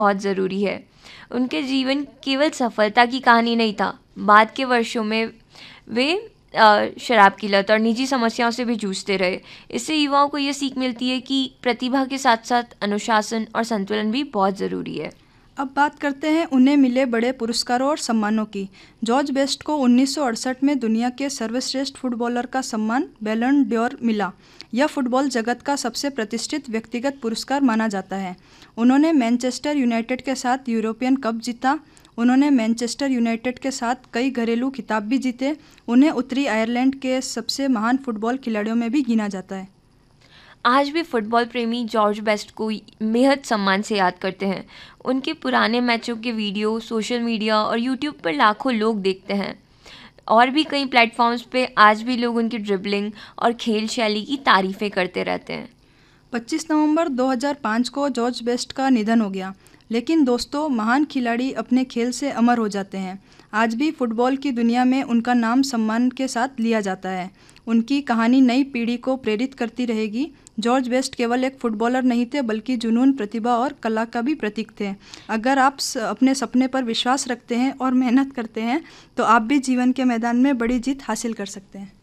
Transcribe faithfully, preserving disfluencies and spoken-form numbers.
बहुत ज़रूरी है। उनके जीवन केवल सफलता की कहानी नहीं था, बाद के वर्षों में वे अ, शराब की लत और निजी समस्याओं से भी जूझते रहे। इससे युवाओं को ये सीख मिलती है कि प्रतिभा के साथ साथ अनुशासन और संतुलन भी बहुत ज़रूरी है। अब बात करते हैं उन्हें मिले बड़े पुरस्कारों और सम्मानों की। जॉर्ज बेस्ट को उन्नीस सौ अड़सठ में दुनिया के सर्वश्रेष्ठ फुटबॉलर का सम्मान बैलन डोर मिला। यह फुटबॉल जगत का सबसे प्रतिष्ठित व्यक्तिगत पुरस्कार माना जाता है। उन्होंने मैनचेस्टर यूनाइटेड के साथ यूरोपियन कप जीता। उन्होंने मैनचेस्टर यूनाइटेड के साथ कई घरेलू खिताब भी जीते। उन्हें उत्तरी आयरलैंड के सबसे महान फुटबॉल खिलाड़ियों में भी गिना जाता है। आज भी फुटबॉल प्रेमी जॉर्ज बेस्ट को बेहद सम्मान से याद करते हैं। उनके पुराने मैचों के वीडियो सोशल मीडिया और यूट्यूब पर लाखों लोग देखते हैं। और भी कई प्लेटफॉर्म्स पे आज भी लोग उनकी ड्रिबलिंग और खेल शैली की तारीफ़ें करते रहते हैं। पच्चीस नवंबर दो हज़ार पाँच को जॉर्ज बेस्ट का निधन हो गया। लेकिन दोस्तों, महान खिलाड़ी अपने खेल से अमर हो जाते हैं। आज भी फुटबॉल की दुनिया में उनका नाम सम्मान के साथ लिया जाता है। उनकी कहानी नई पीढ़ी को प्रेरित करती रहेगी। जॉर्ज बेस्ट केवल एक फुटबॉलर नहीं थे, बल्कि जुनून, प्रतिभा और कला का भी प्रतीक थे। अगर आप स- अपने सपने पर विश्वास रखते हैं और मेहनत करते हैं, तो आप भी जीवन के मैदान में बड़ी जीत हासिल कर सकते हैं।